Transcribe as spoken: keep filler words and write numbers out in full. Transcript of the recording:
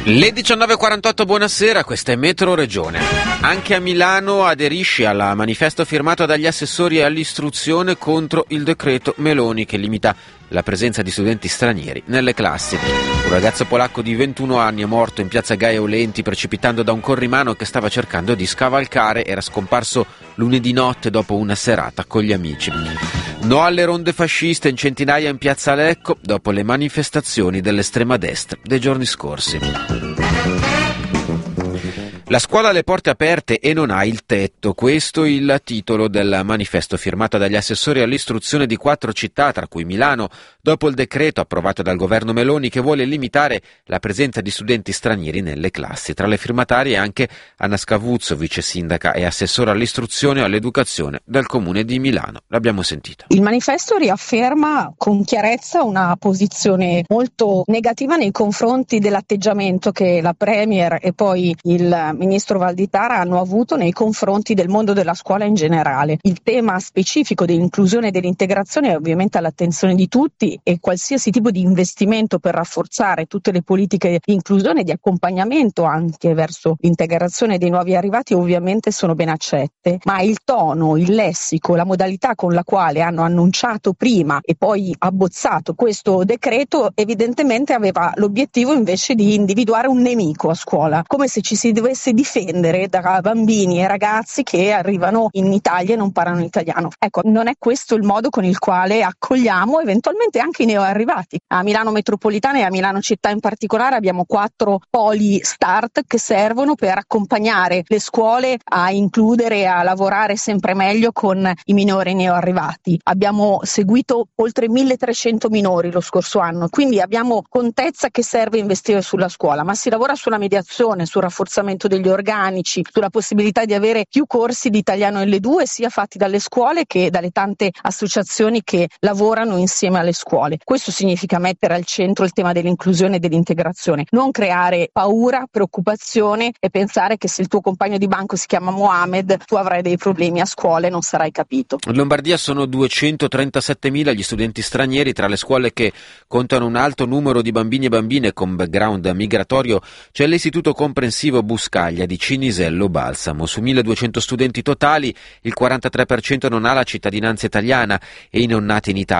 Le diciannove e quarantotto, buonasera, questa è Metro Regione. Anche a Milano aderisce al manifesto firmato dagli assessori all'istruzione contro il decreto Meloni che limita la presenza di studenti stranieri nelle classi. Un ragazzo polacco di ventuno anni è morto in piazza Gaia Aulenti precipitando da un corrimano che stava cercando di scavalcare, era scomparso lunedì notte dopo una serata con gli amici. No alle ronde fasciste in centinaia in piazza Lecco dopo le manifestazioni dell'estrema destra dei giorni scorsi. La scuola ha le porte aperte e non ha il tetto, questo è il titolo del manifesto firmato dagli assessori all'istruzione di quattro città, tra cui Milano, dopo il decreto approvato dal governo Meloni che vuole limitare la presenza di studenti stranieri nelle classi. Tra le firmatarie anche Anna Scavuzzo, vice sindaca e assessora all'istruzione e all'educazione del comune di Milano. L'abbiamo sentita. Il manifesto riafferma con chiarezza una posizione molto negativa nei confronti dell'atteggiamento che la Premier e poi il ministro Valditara hanno avuto nei confronti del mondo della scuola in generale. Il tema specifico dell'inclusione e dell'integrazione è ovviamente all'attenzione di tutti e qualsiasi tipo di investimento per rafforzare tutte le politiche di inclusione e di accompagnamento anche verso l'integrazione dei nuovi arrivati ovviamente sono ben accette, ma il tono, il lessico, la modalità con la quale hanno annunciato prima e poi abbozzato questo decreto evidentemente aveva l'obiettivo invece di individuare un nemico a scuola, come se ci si dovesse difendere da bambini e ragazzi che arrivano in Italia e non parlano italiano. Ecco, non è questo il modo con il quale accogliamo eventualmente anche i neoarrivati. A Milano Metropolitana e a Milano Città in particolare abbiamo quattro poli start che servono per accompagnare le scuole a includere e a lavorare sempre meglio con i minori neoarrivati. Abbiamo seguito oltre milletrecento minori lo scorso anno, quindi abbiamo contezza che serve investire sulla scuola, ma si lavora sulla mediazione, sul rafforzamento degli organici, sulla possibilità di avere più corsi di italiano elle due sia fatti dalle scuole che dalle tante associazioni che lavorano insieme alle scuole. Questo significa mettere al centro il tema dell'inclusione e dell'integrazione, non creare paura, preoccupazione e pensare che se il tuo compagno di banco si chiama Mohamed tu avrai dei problemi a scuola e non sarai capito. In Lombardia sono duecentotrentassettemila gli studenti stranieri, tra le scuole che contano un alto numero di bambini e bambine con background migratorio c'è l'istituto comprensivo Buscaglia di Cinisello Balsamo. Su milleduecento studenti totali il quarantatré per cento non ha la cittadinanza italiana e i non nati in Italia